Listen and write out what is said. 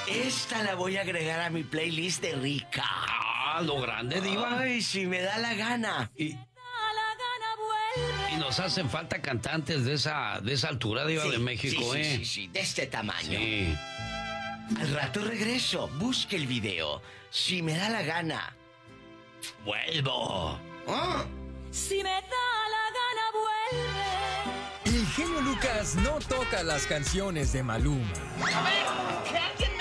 Esta la voy a agregar a mi playlist de Rica. Ah, lo grande, Diva. Ay, si me da la gana. Y nos hacen falta cantantes de esa altura, Diva, Sí, de México, sí, de este tamaño. Sí. Al rato regreso, busque el video. Si me da la gana, vuelvo. ¿Ah? Si me da la gana, vuelve. El genio Lucas no toca las canciones de Maluma. A ver, que alguien